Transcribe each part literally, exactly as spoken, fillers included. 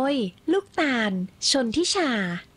ยลูกตาลชนทิชา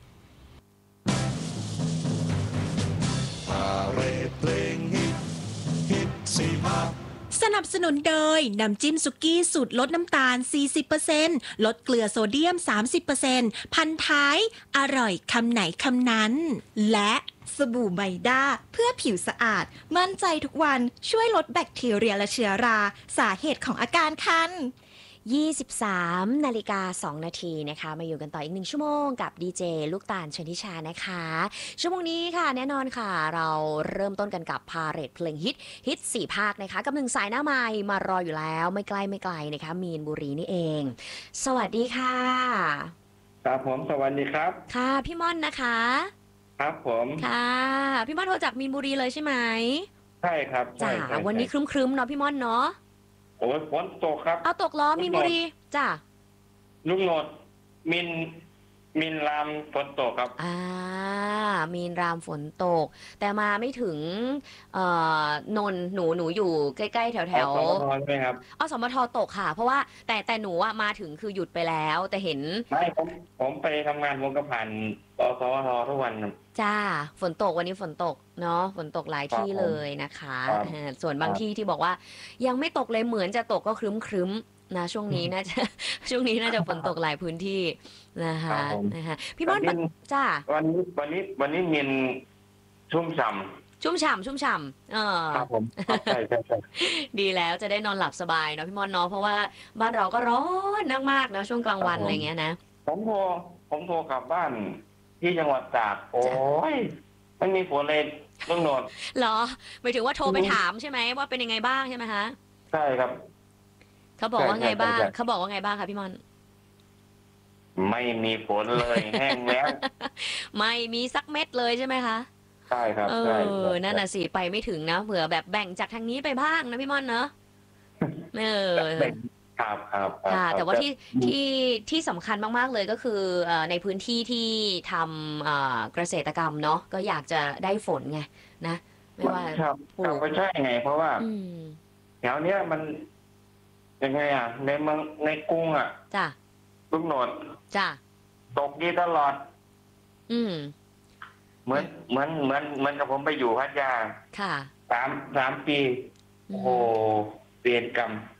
พาเรดเพลงฮิตฮิตสี่ภาคสนับสนุนโดยน้ำจิ้มสุกี้สูตรลดน้ำตาล สี่สิบเปอร์เซ็นต์ ลดเกลือโซเดียม สามสิบเปอร์เซ็นต์ พันท้ายอร่อยคำไหนคำนั้นและสบู่ไมด้าเพื่อผิวสะอาดมั่นใจทุกวันช่วยลดแบคทีเรียและเชื้อราสาเหตุของอาการคันยี่สิบสามนาฬิกาสองนาทีนะคะมาอยู่กันต่ออีกหนึ่งชั่วโมงกับดีเจลูกตาลชนทิชานะคะชั่วโมงนี้ค่ะแน่นอนค่ะเราเริ่มต้นกันกับพาเรดเพลงฮิตฮิตสี่ภาคนะคะกับหนึ่งสายหน้าไมค์มารออยู่แล้วไม่ใกล้ไม่ไกลนะคะมีนบุรีนี่เองสวัสดีค่ะครับผมสวัสดีครับค่ะพี่ม่อนนะคะครับผมค่ะพี่ม่อนโทรจากมีนบุรีเลยใช่ไหมใช่ครับจ้าวันนี้ครึ้มๆเนาะพี่ม่อนเนาะโอ้ยฝนตกครับเอาตกล้อมีนบุรีจ้าลุงโหนดมินมินรามฝนตกครับอ่ามีนรามฝนตกแต่มาไม่ถึงเอ่อนนหนูหนูอยู่ใกล้ๆแถวแถวอสมทใช่ไหมครับอสมทตกค่ะเพราะว่าแต่แต่หนูอะมาถึงคือหยุดไปแล้วแต่เห็นไม่ผมผมไปทำงานวงกระพันอสมททุกวันจ้าฝนตกวันนี้ฝนตกเนาะฝนตกหลายที่เลยนะคะส่วนบางที่ที่บอกว่ายังไม่ตกเลยเหมือนจะตกก็ครึ้มครึ้มนะช่วงนี้น่าจะช่วงนี้น่าจะฝนตกหลายพื้นที่นะคะนะคะพี่ม่อนจ้าวันนี้วันนี้วันนี้มินชุ่มฉ่ำชุ่มฉ่ำชุ่มฉ่ำเออครับผมใช่ใช่ใช่ดีแล้วจะได้นอนหลับสบายเนาะพี่ม่อนเนาะเพราะว่าบ้านเราก็ร้อนมากๆนะช่วงกลางวันอะไรเงี้ยนะผมโทรผมโทรกลับบ้านที่จังหวัดตากโอ้ยไม่มีฝนเลยลุงโหนดเหรอหมายถึงว่าโทรไปถามใช่ไหมว่าเป็นยังไงบ้างใช่ไหมคะใช่ครับเขาบอกว่าไงบ้างเขาบอกว่าไงบ้างคะพี่ม่อนไม่มีฝนเลยแห้งแล้วไม่มีสักเม็ดเลยใช่ไหมคะใช่ครับเออนั่นน่ะสิไปไม่ถึงนะเผื่อแบบแบ่งจากทางนี้ไปบ้างนะพี่ม่อนเนอะเออครับครับค่ะแต่ว่าที่ที่ที่สำคัญมากๆเลยก็คือในพื้นที่ที่ทำเกษตรกรรมเนาะก็อยากจะได้ฝนไงนะไม่ว่าปลูกก็ใช่ไงเพราะว่าแถวเนี้ยมันยังไงอ่ะในเมืองในกรุงอ่ะจ้ะลูกโหนดจ้ะตกดีตลอดอืมเหมือนเหมือนเหมือนเหมือนกับผมไปอยู่พัทยาค่ะสามสามปีโอ้เปลี่ยนกรรม